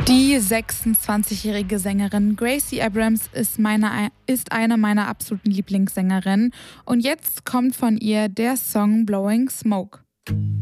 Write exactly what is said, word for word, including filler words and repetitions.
Die sechsundzwanzigjährige Sängerin Gracie Abrams ist, meine, ist eine meiner absoluten Lieblingssängerinnen. Und jetzt kommt von ihr der Song Blowing Smoke.